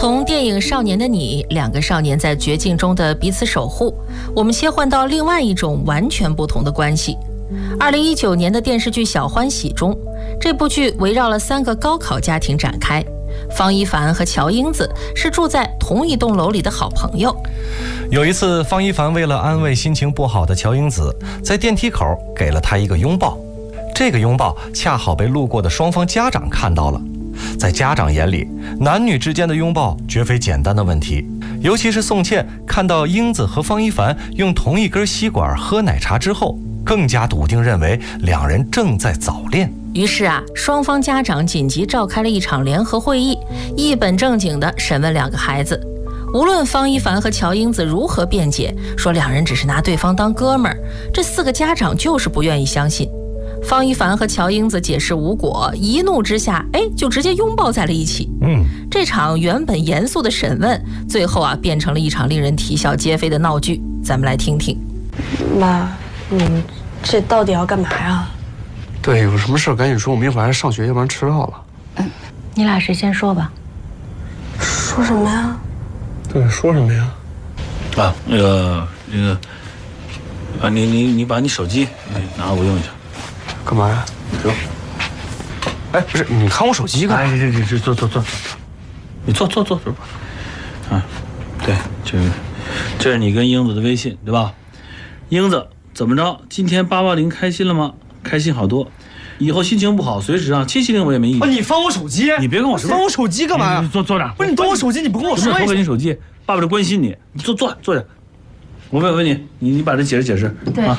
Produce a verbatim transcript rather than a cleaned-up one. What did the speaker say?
从电影《少年的你》，两个少年在绝境中的彼此守护，我们切换到另外一种完全不同的关系。二零一九年的电视剧《小欢喜》中，这部剧围绕了三个高考家庭展开。方一凡和乔英子是住在同一栋楼里的好朋友。 有一次，方一凡为了安慰心情不好的乔英子，在电梯口给了她一个拥抱。这个拥抱恰好被路过的双方家长看到了。在家长眼里，男女之间的拥抱绝非简单的问题，尤其是宋茜看到英子和方一凡用同一根吸管喝奶茶之后，更加笃定认为两人正在早恋。 于是啊，双方家长紧急召开了一场联合会议，一本正经地审问两个孩子。无论方一凡和乔英子如何辩解，说两人只是拿对方当哥们儿，这四个家长就是不愿意相信。方一凡和乔英子解释无果，一怒之下，哎，就直接拥抱在了一起。 嗯， 这场原本严肃的审问，最后啊，变成了一场令人啼笑皆非的闹剧。咱们来听听。 妈，你们这到底要干嘛呀？ 对，有什么事赶紧说，我们一会儿还上学，要不然迟到了。 嗯，你俩谁先说吧？ 说什么呀？ 对，说什么呀？ 啊，那个那个啊，你你你把你手机拿我用一下。 干嘛呀？ 走。 哎，不是，你看我手机干嘛？ 哎，这这这，坐坐坐，你坐坐坐坐吧。啊，对，这个这是你跟英子的微信，对吧？英子怎么着？今天八八零开心了吗？开心好多。以后心情不好，随时啊，七七零我也没意见。 啊，你翻我手机？ 你别跟我说， 翻我手机干嘛呀？ 坐坐着。 不是你动我手机，你不跟我说一声。 我给你手机，爸爸就关心你。你坐坐坐着。我问问你，你你把这解释解释。 对。 啊